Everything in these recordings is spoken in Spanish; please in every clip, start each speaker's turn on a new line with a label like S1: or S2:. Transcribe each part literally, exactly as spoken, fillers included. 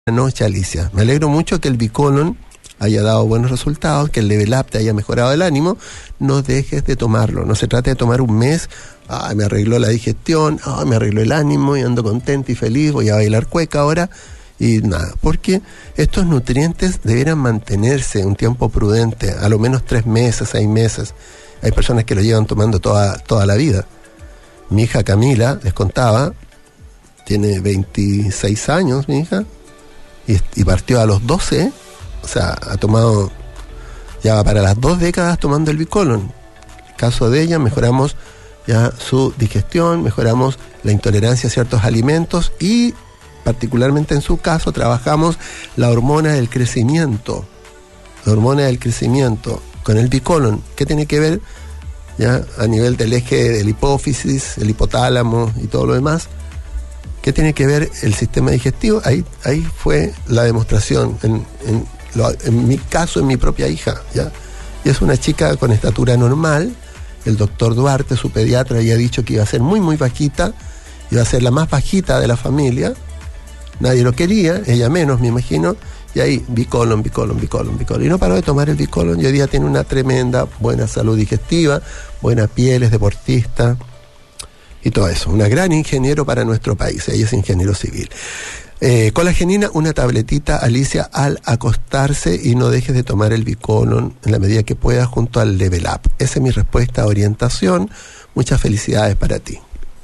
S1: Buenas noches, Alicia. Me alegro mucho que el Bicolon haya dado buenos resultados, que el Level Up te haya mejorado el ánimo. No dejes de tomarlo. No se trata de tomar un mes. Ay, me arregló la digestión, ay, me arregló el ánimo y ando contento y feliz, voy a bailar cueca ahora. Y nada, porque estos nutrientes deberán mantenerse un tiempo prudente, a lo menos tres meses, seis meses. Hay personas que lo llevan tomando toda, toda la vida. Mi hija Camila, les contaba, tiene veintiséis años, mi hija, y, y partió a los doce, o sea, ha tomado, ya va para las dos décadas tomando el Bicolon. En el caso de ella, mejoramos ya su digestión, mejoramos la intolerancia a ciertos alimentos y particularmente en su caso trabajamos la hormona del crecimiento, la hormona del crecimiento con el Bicolon. ¿Qué tiene que ver? Ya a nivel del eje del hipófisis, el hipotálamo y todo lo demás. ¿Qué tiene que ver el sistema digestivo? Ahí, ahí fue la demostración, en, en, lo, en mi caso, en mi propia hija, ¿ya? Y es una chica con estatura normal. El doctor Duarte, su pediatra, había dicho que iba a ser muy, muy bajita, iba a ser la más bajita de la familia. Nadie lo quería, ella menos, me imagino. Y ahí, Bicolon, Bicolon, Bicolon, Bicolon. Y no paró de tomar el Bicolon, y hoy día tiene una tremenda buena salud digestiva, buena piel, es deportista y todo eso. Una gran ingeniero para nuestro país, ella es ingeniero civil. Eh, colagenina, una tabletita, Alicia, al acostarse, y no dejes de tomar el Bicolon en la medida que puedas junto al Level Up. Esa es mi respuesta a orientación. Muchas felicidades para ti.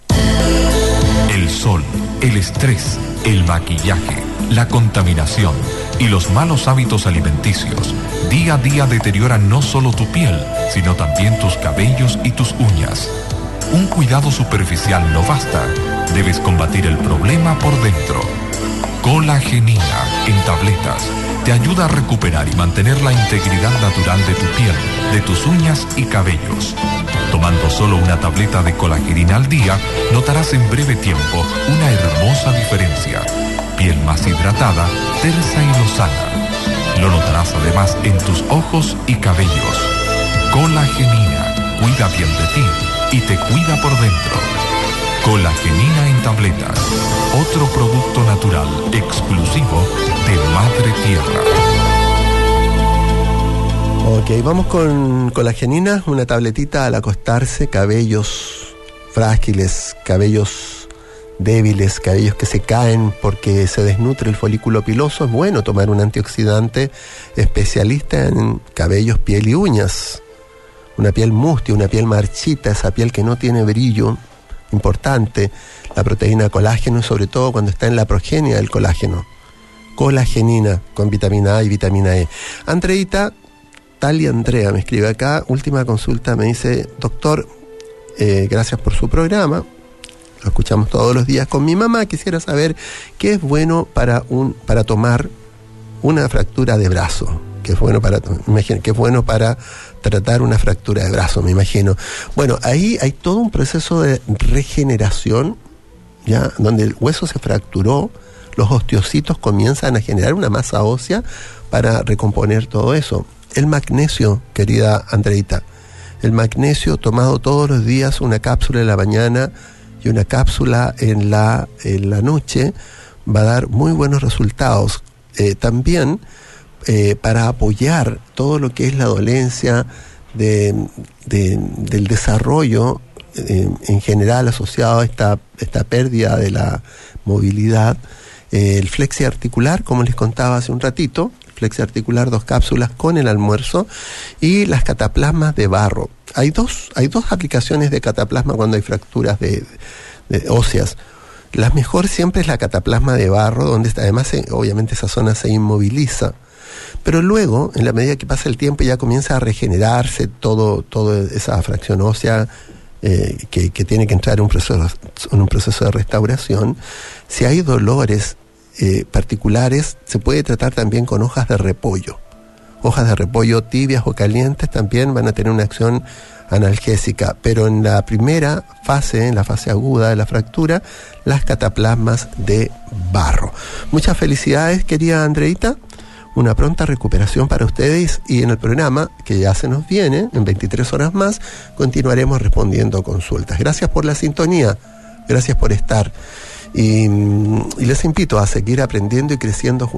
S2: El sol, el estrés, el maquillaje, la contaminación y los malos hábitos alimenticios día a día deterioran no solo tu piel, sino también tus cabellos y tus uñas. Un cuidado superficial no basta. Debes combatir el problema por dentro. Colagenina en tabletas te ayuda a recuperar y mantener la integridad natural de tu piel, de tus uñas y cabellos. Tomando solo una tableta de colagenina al día, notarás en breve tiempo una hermosa diferencia. Piel más hidratada, tersa y lozana. Lo notarás además en tus ojos y cabellos. Colagenina cuida bien de ti y te cuida por dentro. Colagenina en tabletas. Otro producto natural exclusivo de Madre Tierra.
S1: Ok, vamos con colagenina, una tabletita al acostarse. Cabellos frágiles, cabellos débiles, cabellos que se caen porque se desnutre el folículo piloso. Es bueno tomar un antioxidante especialista en cabellos, piel y uñas. Una piel mustia, una piel marchita, esa piel que no tiene brillo. Importante, la proteína colágeno, sobre todo cuando está en la progenia del colágeno. Colagenina con vitamina A y vitamina E. Andreita, tal y Andrea me escribe acá, última consulta, me dice: doctor, eh, gracias por su programa, lo escuchamos todos los días con mi mamá, quisiera saber qué es bueno para un para tomar una fractura de brazo. Que es bueno para, imagino, que es bueno para tratar una fractura de brazo, me imagino. Bueno, ahí hay todo un proceso de regeneración, ya, donde el hueso se fracturó, los osteocitos comienzan a generar una masa ósea para recomponer todo eso. El magnesio, querida Andreita, el magnesio tomado todos los días, una cápsula en la mañana y una cápsula en la, en la noche, va a dar muy buenos resultados. Eh, también Eh, para apoyar todo lo que es la dolencia de, de, del desarrollo eh, en general asociado a esta, esta pérdida de la movilidad, eh, el flexi articular, como les contaba hace un ratito, flexi articular, dos cápsulas con el almuerzo, y las cataplasmas de barro. Hay dos, hay dos aplicaciones de cataplasma cuando hay fracturas de, de óseas. La mejor siempre es la cataplasma de barro, donde está, además se, obviamente esa zona se inmoviliza. Pero luego, en la medida que pasa el tiempo, ya comienza a regenerarse todo, toda esa fracción ósea eh, que, que tiene que entrar en un proceso, en un proceso de restauración. Si hay dolores eh, particulares, se puede tratar también con hojas de repollo. Hojas de repollo tibias o calientes también van a tener una acción analgésica, pero en la primera fase, en la fase aguda de la fractura, las cataplasmas de barro. Muchas felicidades, querida Andreita. Una pronta recuperación para ustedes, y en el programa que ya se nos viene, en veintitrés horas más, continuaremos respondiendo consultas. Gracias por la sintonía, gracias por estar. Y, y les invito a seguir aprendiendo y creciendo